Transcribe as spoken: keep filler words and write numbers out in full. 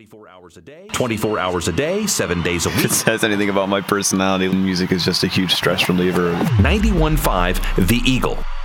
twenty-four hours a day, twenty-four hours a day, seven days a week. If it says anything about my personality, music is just a huge stress reliever. ninety-one point five The Eagle.